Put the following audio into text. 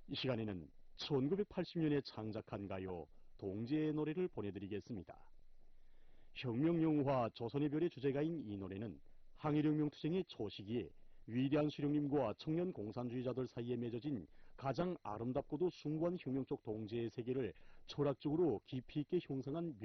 이 시간에는 1980년에 창작한 가요 동지의 노래를 보내드리겠습니다. 혁명영화 조선의 별의 주제가인 이 노래는 항일혁명투쟁의 초시기에 위대한 수령님과 청년 공산주의자들 사이에 맺어진 가장 아름답고도 숭고한 혁명적 동지의 세계를 철학적으로 깊이 있게 형성한